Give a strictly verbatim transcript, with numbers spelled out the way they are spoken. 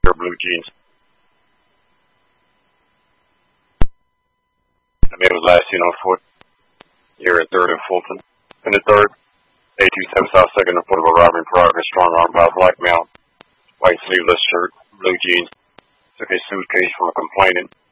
pair of blue jeans. The man was last seen on foot here at third and Fulton. In the third, eight two seven South second report of a robbery in progress, strong arm by a black male, white sleeveless shirt, blue jeans, took a suitcase from a complainant.